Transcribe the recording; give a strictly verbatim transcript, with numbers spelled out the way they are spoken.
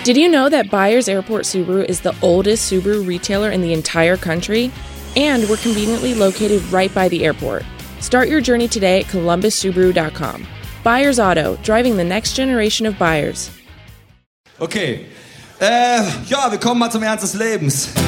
Did you know that Byers Airport Subaru is the oldest Subaru retailer in the entire country? And we're conveniently located right by the airport. Start your journey today at columbus subaru dot com. Byers Auto, driving the next generation of buyers. Okay, äh, ja, wir kommen mal zum Ernst des Lebens.